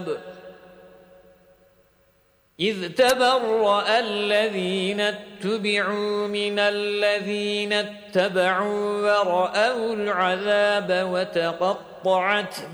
إذ تبرأ الذين اتبعوا من الذين اتبعوا ورأوا العذاب وتقطعت